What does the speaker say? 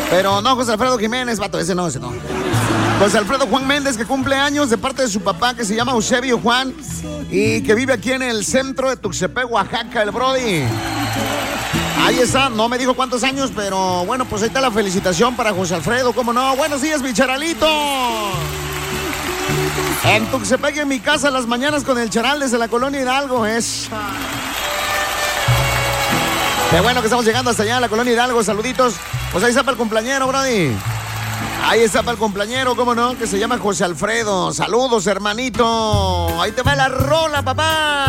Pero no, José Alfredo Jiménez, vato, ese no. José Alfredo Juan Méndez, que cumple años de parte de su papá, que se llama Eusebio Juan, y que vive aquí en el centro de Tuxtepec, Oaxaca, el Brody. Ahí está, no me dijo cuántos años, pero bueno, pues ahí está la felicitación para José Alfredo, ¿cómo no? Buenos días, mi charalito. En Tuxtepec, en mi casa, las mañanas con el charal desde la colonia Hidalgo, es... Qué bueno que estamos llegando hasta allá, a la colonia Hidalgo, saluditos. Pues ahí está para el cumpleañero, Brody. Ahí está para el cumpleañero, ¿cómo no? Que se llama José Alfredo. Saludos, hermanito. Ahí te va la rola, papá.